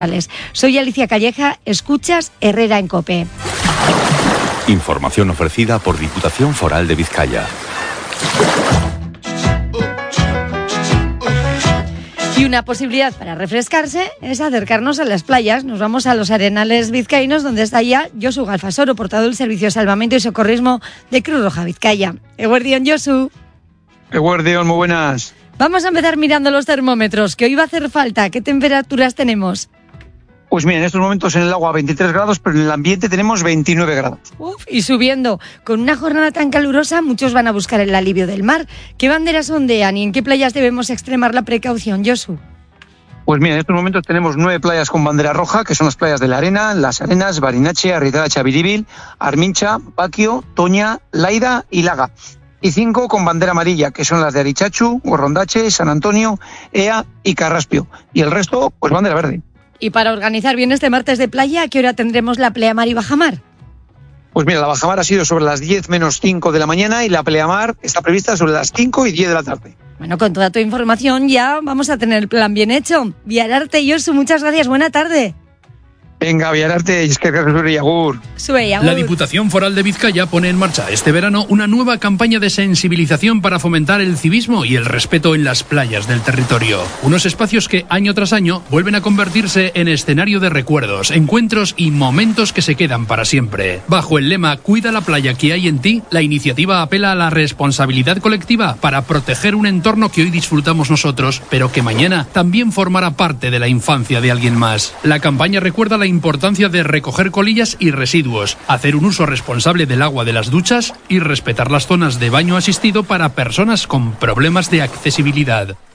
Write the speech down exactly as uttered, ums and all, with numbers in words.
Soy Alicia Calleja, escuchas Herrera en COPE. Información ofrecida por Diputación Foral de Vizcaya. Y una posibilidad para refrescarse es acercarnos a las playas. Nos vamos a los arenales vizcaínos, donde está ya Josu Galfasoro, portador del Servicio de Salvamento y Socorrismo de Cruz Roja Vizcaya. Eguerdión, Josu. Eguerdión, muy buenas. Vamos a empezar mirando los termómetros, que hoy va a hacer falta. ¿Qué temperaturas tenemos? Pues mira, en estos momentos en el agua veintitrés grados, pero en el ambiente tenemos veintinueve grados. Uf, y subiendo. Con una jornada tan calurosa, muchos van a buscar el alivio del mar. ¿Qué banderas ondean y en qué playas debemos extremar la precaución, Josu? Pues mira, en estos momentos tenemos nueve playas con bandera roja, que son las playas de La Arena, Las Arenas, Barinache, Arritada, Chabiribil, Armincha, Baquio, Toña, Laida y Laga. Y cinco con bandera amarilla, que son las de Arichachu, Gorrondache, San Antonio, Ea y Carraspio. Y el resto, pues bandera verde. Y para organizar bien este martes de playa, ¿a qué hora tendremos la pleamar y bajamar? Pues mira, la bajamar ha sido sobre las diez menos cinco de la mañana y la pleamar está prevista sobre las cinco y diez de la tarde. Bueno, con toda tu información ya vamos a tener el plan bien hecho. Viararte, Josu, muchas gracias, buena tarde. Venga, Viararte, es que y agur. La Diputación Foral de Vizcaya pone en marcha este verano una nueva campaña de sensibilización para fomentar el civismo y el respeto en las playas del territorio. Unos espacios que año tras año vuelven a convertirse en escenario de recuerdos, encuentros y momentos que se quedan para siempre. Bajo el lema Cuida la playa que hay en ti, la iniciativa apela a la responsabilidad colectiva para proteger un entorno que hoy disfrutamos nosotros, pero que mañana también formará parte de la infancia de alguien más. La campaña recuerda la importancia de recoger colillas y residuos, hacer un uso responsable del agua de las duchas y respetar las zonas de baño asistido para personas con problemas de accesibilidad.